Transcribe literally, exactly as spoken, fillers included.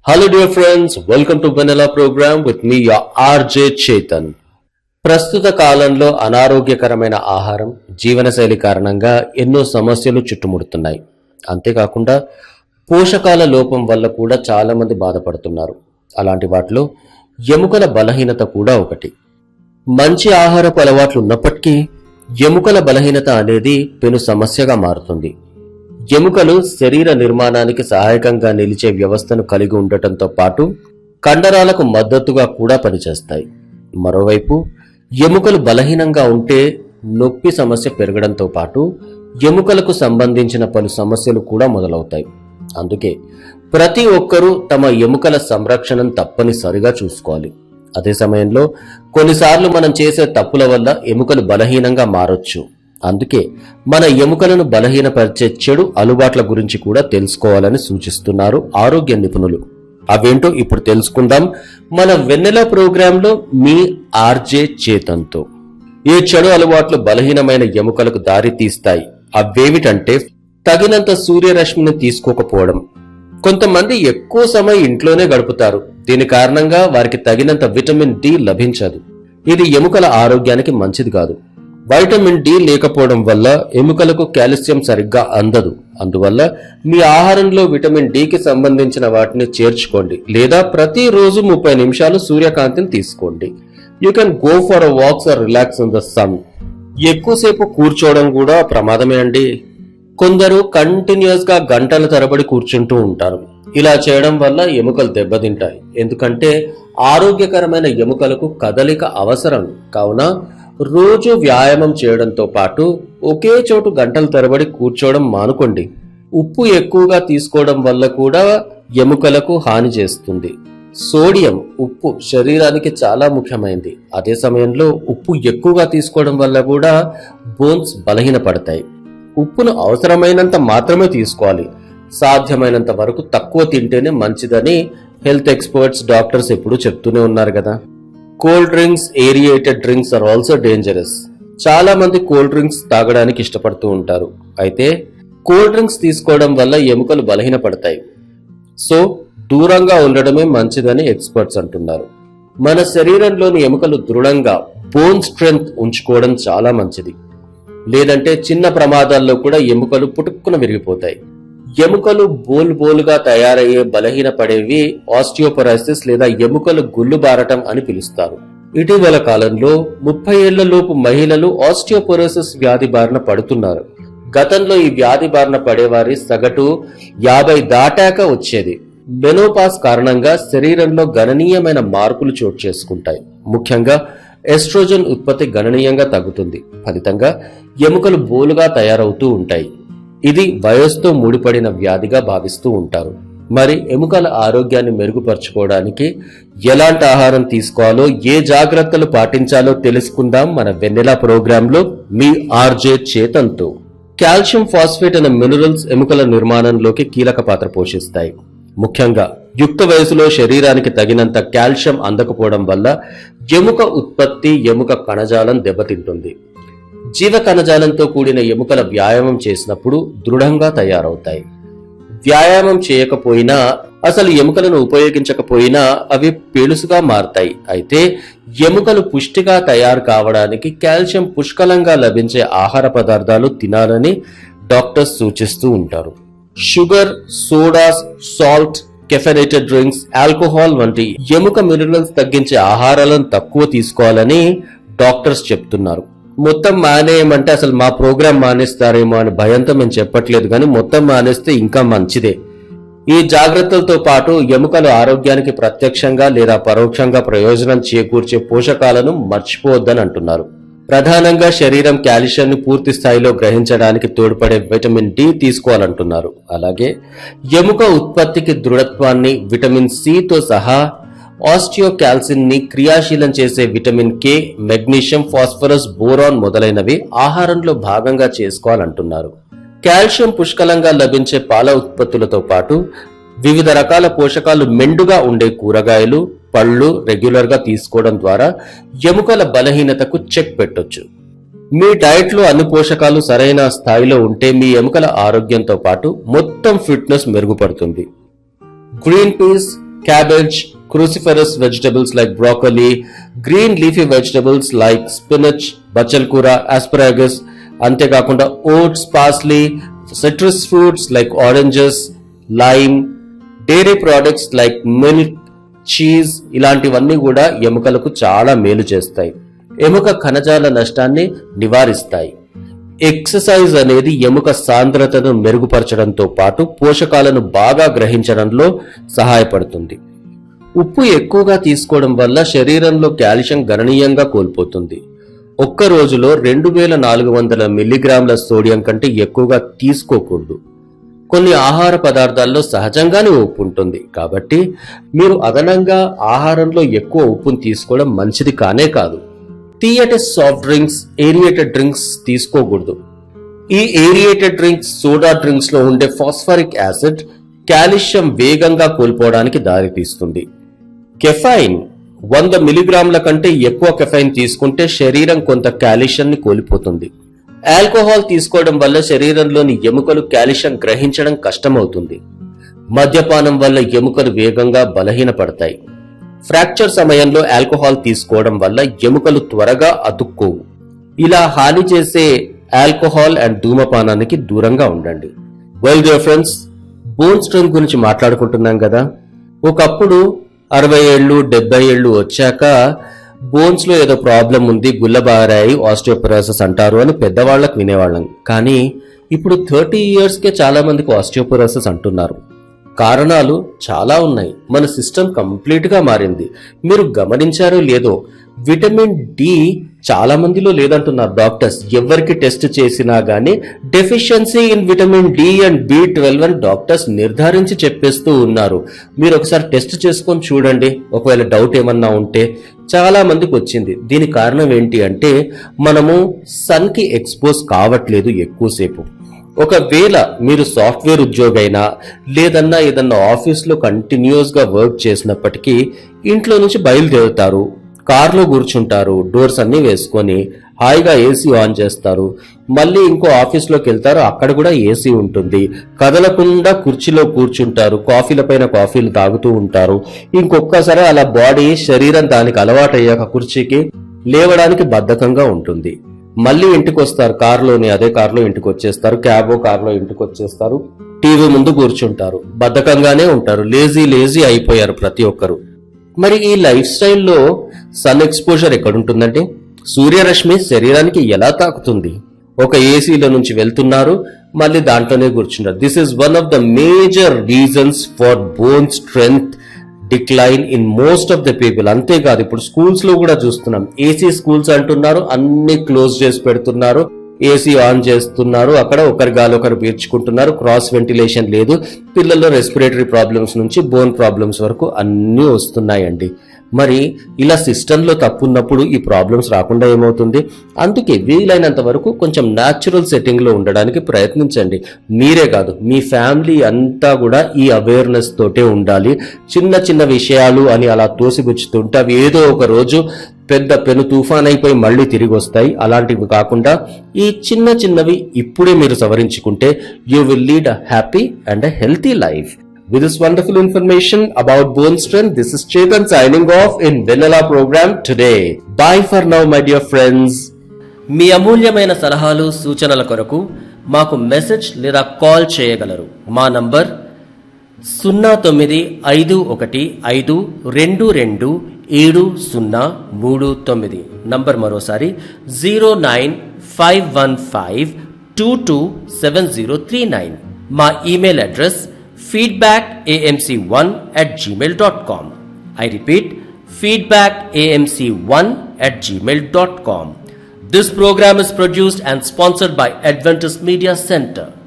Hello dear friends, welcome to Vanilla program with me your R J Chetan. ప్రస్తుత కాలంలో అనారోగ్యకరమైన ఆహారం, జీవనశైలి కారణంగా ఎన్నో సమస్యలు చుట్టుముడుతున్నాయి. అంతేకాకుండా పోషకాల లోపం వల్ల కూడా చాలా మంది బాధపడుతున్నారు. అలాంటి వాటిలో ఎముకల బలహీనత కూడా ఒకటి. మంచి ఆహారపు అలవాట్లు ఉన్నప్పటికీ ఎముకల బలహీనత అనేది పెను సమస్యగా మారుతుంది. ఎముకలు శరీర నిర్మాణానికి సహాయకంగా నిలిచే వ్యవస్థను కలిగి ఉండటంతో పాటు కండరాలకు మద్దతుగా కూడా పనిచేస్తాయి. మరోవైపు ఎముకలు బలహీనంగా ఉంటే నొప్పి సమస్య పెరగడంతో పాటు ఎముకలకు సంబంధించిన పలు సమస్యలు కూడా మొదలవుతాయి. అందుకే ప్రతి ఒక్కరూ తమ ఎముకల సంరక్షణను తప్పనిసరిగా చూసుకోవాలి. అదే సమయంలో కొన్నిసార్లు మనం చేసే తప్పుల వల్ల ఎముకలు బలహీనంగా మారొచ్చు. అందుకే మన ఎముకలను బలహీనపరిచే చెడు అలవాట్ల గురించి కూడా తెలుసుకోవాలని సూచిస్తున్నారు ఆరోగ్య నిపుణులు. అవేంటో ఇప్పుడు తెలుసుకుందాం మన వెన్నెల ప్రోగ్రాంలో మీ ఆర్జే చేతన్తో. ఈ చెడు అలవాట్లు బలహీనమైన ఎముకలకు దారి తీస్తాయి. అవేమిటంటే తగినంత సూర్యరశ్మిని తీసుకోకపోవడం. కొంతమంది ఎక్కువ సమయం ఇంట్లోనే గడుపుతారు. దీని కారణంగా వారికి తగినంత విటమిన్ డి లభించదు. ఇది ఎముకల ఆరోగ్యానికి మంచిది కాదు. వైటమిన్ డి లేకపోవడం వల్ల ఎముకలకు కాల్షియం సరిగ్గా అందదు. అందువల్ల మీ ఆహారంలో విటమిన్ డికి సంబంధించిన వాటిని చేర్చుకోండి, లేదా ప్రతిరోజు ముప్పై నిమిషాలు సూర్యకాంతిని తీసుకోండి. You can go for a wax are relax in the sun. ఎక్కువసేపు కూర్చోవడం కూడా ప్రమాదమే అండి. కొందరు కంటిన్యూస్ గా గంటల తరబడి కూర్చుంటూ ఉంటారు. ఇలా చేయడం వల్ల ఎముకలు దెబ్బతింటాయి. ఎందుకంటే ఆరోగ్యకరమైన ఎముకలకు కదలిక అవసరం. కావున రోజు వ్యాయామం చేయడంతో పాటు ఒకే చోటు గంటల తరబడి కూర్చోవడం మానుకోండి. ఉప్పు ఎక్కువగా తీసుకోవడం వల్ల కూడా ఎముకలకు హాని చేస్తుంది. సోడియం, ఉప్పు శరీరానికి చాలా ముఖ్యమైనది. అదే సమయంలో ఉప్పు ఎక్కువగా తీసుకోవడం వల్ల కూడా బోన్స్ బలహీనపడతాయి. ఉప్పును అవసరమైనంత మాత్రమే తీసుకోవాలి. సాధ్యమైనంత వరకు తక్కువ తింటేనే మంచిదని హెల్త్ ఎక్స్పర్ట్స్, డాక్టర్స్ ఎప్పుడూ చెప్తూనే ఉన్నారు కదా. Cold drinks, aerated drinks are also dangerous. చాలా మంది కోల్డ్ డ్రింక్స్ తాగడానికి ఇష్టపడుతూ ఉంటారు. అయితే కోల్డ్ డ్రింక్స్ తీసుకోవడం వల్ల ఎముకలు బలహీనపడతాయి. సో దూరంగా ఉండడమే మంచిదని ఎక్స్పర్ట్స్ అంటున్నారు. మన శరీరంలోని ఎముకలు దృఢంగా, బోన్ స్ట్రెంగ్త్ ఉంచుకోవడం చాలా మంచిది. లేదంటే చిన్న ప్రమాదాల్లో కూడా ఎముకలు పుటుక్కున విరిగిపోతాయి. ఎముకలు బోల్ బోలుగా తయారయ్యే బలహీన పడేవి ఆస్టియోపొరోసిస్ లేదా ఎముకలు గుళ్ళు బారటం అని పిలుస్తారు. ఇటీవల కాలంలో ముప్పై ఏళ్ల లోపు మహిళలు ఆస్టియోపొరోసిస్ వ్యాధి బారిన పడుతున్నారు. గతంలో ఈ వ్యాధి బారిన పడేవారి సగటు యాభై దాటాక వచ్చేది. మెనోపాస్ కారణంగా శరీరంలో గణనీయమైన మార్పులు చోటు చేసుకుంటాయి. ముఖ్యంగా ఎస్ట్రోజన్ ఉత్పత్తి గణనీయంగా తగ్గుతుంది. ఫలితంగా ఎముకలు బోలుగా తయారవుతూ ఉంటాయి. ఇది వయస్సుతో ముడిపడిన వ్యాధిగా భావిస్తూ ఉంటారు. మరి ఎముకల ఆరోగ్యాన్ని మెరుగుపరచుకోవడానికి ఎలాంటి ఆహారం తీసుకోవాలో, ఏ జాగ్రత్తలు పాటించాలో తెలుసుకుందాం మన వెన్నెల ప్రోగ్రాంలో మీ ఆర్జే చేతన్తో. కాల్షియం ఫాస్ఫేట్ అనే మినరల్స్ ఎముకల నిర్మాణంలోకి కీలక పాత్ర పోషిస్తాయి. ముఖ్యంగా యుక్త వయసులో శరీరానికి తగినంత కాల్షియం అందకపోవడం వల్ల ఎముక ఉత్పత్తి, ఎముక కణజాలం దెబ్బతింటుంది. జీవ కణజాలంతో కూడిన ఎముకల వ్యాయామం చేసినప్పుడు దృఢంగా తయారవుతాయి. వ్యాయామం చేయకపోయినా, అసలు ఎముకలను ఉపయోగించకపోయినా అవి పెలుసుగా మారతాయి. అయితే ఎముకలు పుష్టిగా తయారు కావడానికి కాల్షియం పుష్కలంగా లభించే ఆహార పదార్థాలు తినాలని డాక్టర్స్ సూచిస్తూ ఉంటారు. Sugar, sodas, salt, caffeinated drinks, alcohol వంటి ఎముక మినరల్స్ తగ్గించే ఆహారాలను తక్కువ తీసుకోవాలని డాక్టర్స్ చెప్తున్నారు. మొత్తం మానేయమంటే అసలు మా ప్రోగ్రాం మానేస్తారేమో అని భయంతో మేము చెప్పట్లేదు, కానీ మొత్తం మానేస్తే ఇంకా మంచిదే. ఈ జాగ్రత్తలతో పాటు ఎముకల ఆరోగ్యానికి ప్రత్యక్షంగా లేదా పరోక్షంగా ప్రయోజనం చేకూర్చే పోషకాలను మర్చిపోవద్దని అంటున్నారు. ప్రధానంగా శరీరం కాల్షియాన్ని పూర్తి స్థాయిలో గ్రహించడానికి తోడ్పడే విటమిన్ డి తీసుకోవాలంటున్నారు. అలాగే ఎముక ఉత్పత్తికి దృఢత్వాన్ని విటమిన్ సితో సహా ఆస్టియోకాల్సిన్ ని క్రియాశీలం చేసే vitamin K, magnesium, phosphorus, boron మొదలైనవి ఆహారంలో భాగంగా చేసుకోవాలంటున్నారు. కాల్షియం పుష్కలంగా లభించే పాల ఉత్పత్తులతో పాటు వివిధ రకాల పోషకాలు మెండుగా ఉండే కూరగాయలు, పళ్ళు రెగ్యులర్ గా తీసుకోవడం ద్వారా ఎముకల బలహీనతకు చెక్ పెట్టొచ్చు. మీ డైట్ లో అన్ని పోషకాలు సరైన స్థాయిలో ఉంటే మీ ఎముకల ఆరోగ్యంతో పాటు మొత్తం ఫిట్నెస్ మెరుగుపడుతుంది. Green peas, cabbage, cruciferous vegetables like broccoli, green leafy vegetables like spinach, bachal kura, asparagus, అంతేకాకుండా oats, parsley, citrus fruits like oranges, lime, dairy products like milk, cheese ఇలాంటివన్నీ కూడా ఎముకలకు చాలా మేలు చేస్తాయి. ఎముక కణజాల నష్టాన్ని నివారిస్తాయి. ఎక్సర్సైజ్ అనేది ఎముక సాంద్రతను మెరుగుపరచడంతో పాటు పోషకాలను బాగా గ్రహించడంలో సహాయపడుతుంది. ఉప్పు ఎక్కువగా తీసుకోవడం వల్ల శరీరంలో కాల్షియం గణనీయంగా కోల్పోతుంది. ఒక్క రోజులో రెండు వేల నాలుగు వందల మిల్లీగ్రాముల సోడియం కంటే ఎక్కువగా తీసుకోకూడదు. కొన్ని ఆహార పదార్థాల్లో సహజంగానే ఉప్పు ఉంటుంది కాబట్టి మీరు అదనంగా ఆహారంలో ఎక్కువ ఉప్పును తీసుకోవడం మంచిది కానే కాదు. తీయటి సాఫ్ట్ డ్రింక్స్, ఏరియేటెడ్ డ్రింక్స్ తీసుకోకూడదు. ఈ ఏరియేటెడ్ డ్రింక్స్, సోడా డ్రింక్స్ లో ఉండే ఫాస్ఫరిక్ యాసిడ్ కాల్షియం వేగంగా కోల్పోవడానికి దారితీస్తుంది. కెఫైన్ వంద మిలీగ్రాముల కంటే ఎక్కువ కెఫైన్ తీసుకుంటే శరీరం కొంత కాల్షియాన్ని కోల్పోతుంది. ఆల్కహాల్ తీసుకోవడం వల్ల శరీరంలోని ఎముకలు కాల్షియం గ్రహించడం కష్టమవుతుంది. మద్యపానం వల్ల ఎముకలు వేగంగా బలహీనపడతాయి. ఫ్రాక్చర్ సమయంలో ఆల్కహాల్ తీసుకోవడం వల్ల ఎముకలు త్వరగా అతుక్కోవు. ఇలా హాని చేసే ఆల్కహాల్ అండ్ ధూమపానానికి దూరంగా ఉండండి. Well dear friends, bone strength గురించి మాట్లాడుకుంటున్నాం కదా. ఒకప్పుడు అరవై ఏళ్ళు డెబ్బై ఏళ్ళు వచ్చాక బోన్స్ లో ఏదో ప్రాబ్లం ఉంది, గుల్లబారాయి, ఆస్టియోపొరోసిస్ అంటారు అని పెద్దవాళ్లకు వినేవాళ్ళం. కానీ ఇప్పుడు థర్టీ ఇయర్స్ కే చాలా మందికి ఆస్టియోపొరోసిస్ అంటున్నారు. కారణాలు చాలా ఉన్నాయి. మన సిస్టమ్ కంప్లీట్ గా మారింది. మీరు గమనించారో లేదో, విటమిన్ డి చాలా మందిలో లేదంటున్నారు డాక్టర్స్. ఎవరికి టెస్ట్ చేసినా గానీ deficiency in vitamin D and B twelve అని డాక్టర్స్ నిర్ధారించి చెప్పేస్తూ ఉన్నారు. మీరు ఒకసారి టెస్ట్ చేసుకొని చూడండి, ఒకవేళ డౌట్ ఏమన్నా ఉంటే. చాలా మందికి వచ్చింది. దీని కారణం ఏంటి అంటే మనము సన్ కి ఎక్స్పోజ్ కావట్లేదు ఎక్కువసేపు. ఒకవేళ మీరు సాఫ్ట్వేర్ ఉద్యోగైనా లేదన్నా ఏదన్నా ఆఫీస్లో కంటిన్యూస్ గా వర్క్ చేసినప్పటికీ ఇంట్లో నుంచి బయలుదేరుతారు, కార్లో కూర్చుంటారు, డోర్స్ అన్ని వేసుకొని హాయిగా ఏసీ ఆన్ చేస్తారు. మళ్ళీ ఇంకో ఆఫీస్లోకి వెళ్తారు, అక్కడ కూడా ఏసీ ఉంటుంది. కదలకుండా కుర్చీలో కూర్చుంటారు, కాఫీల పైన కాఫీలు తాగుతూ ఉంటారు. ఇంకొక్కసారి అలా బాడీ శరీరం దానికి అలవాటు అయ్యాక కుర్చీకి లేవడానికి బద్ధకంగా ఉంటుంది. మళ్ళీ ఇంటికి వస్తారు, కారులోని అదే కారులో ఇంటికి వచ్చేస్తారు, క్యాబో కారులో ఇంటికి వచ్చేస్తారు, టీవీ ముందు కూర్చుంటారు, బద్ధకంగానే ఉంటారు, లేజీ లేజీ అయిపోయారు ప్రతి ఒక్కరు. మరి ఈ లైఫ్ స్టైల్లో సన్ ఎక్స్పోజర్ ఎక్కడుంటుందంటే సూర్యరశ్మి శరీరానికి ఎలా తాకుతుంది? ఒక ఏసీలో నుంచి వెళ్తున్నారు, మళ్ళీ దాంట్లోనే కూర్చున్నారు. This is one of the major reasons for bone strength decline in most of the people. అంతేకాదు, ఇప్పుడు స్కూల్స్ లో కూడా చూస్తున్నాం, ఏసీ స్కూల్స్ అంటున్నారు, అన్ని క్లోజ్ చేసి పెడుతున్నారు, ఏసీ ఆన్ చేస్తున్నారు, అక్కడ ఒకరి గాలి ఒకరు పీల్చుకుంటున్నారు, క్రాస్ వెంటిలేషన్ లేదు. పిల్లల్లో రెస్పిరేటరీ ప్రాబ్లమ్స్ నుంచి బోన్ ప్రాబ్లమ్స్ వరకు అన్నీ వస్తున్నాయండి. మరి ఇలా సిస్టంలో తప్పున్నప్పుడు ఈ ప్రాబ్లమ్స్ రాకుండా ఏమవుతుంది? అందుకే వీలైనంత వరకు కొంచెం న్యాచురల్ సెట్టింగ్ లో ఉండడానికి ప్రయత్నించండి. మీరే కాదు, మీ ఫ్యామిలీ అంతా కూడా ఈ అవేర్నెస్ తోటే ఉండాలి. చిన్న చిన్న విషయాలు అని అలా తోసిపుచ్చుతుంటే అవి ఏదో ఒక రోజు పెద్ద పెను తుఫాన్ అయిపోయి మళ్ళీ తిరిగి వస్తాయి. అలాంటివి కాకుండా ఈ చిన్న చిన్నవి ఇప్పుడే మీరు సవరించుకుంటే you will lead a happy and a healthy life. With this wonderful information about bone strength, this is Chetan signing off in Vanilla program today. Bye for now, my dear friends. మీ అమూల్యమైన సలహాలు సూచనల కొరకు మాకు message లేదా call చేయగలరు. మా number సున్నా తొమ్మిది ఐదు ఒకటి ఐదు రెండు రెండు ఏడు సున్నా మూడు తొమ్మిది. నంబర్ మరోసారి zero nine five one five two two seven zero three nine. మా email address feedback a m c one at gmail dot com. I repeat, feedback a m c one at gmail dot com. This program is produced and sponsored by Adventist Media Center.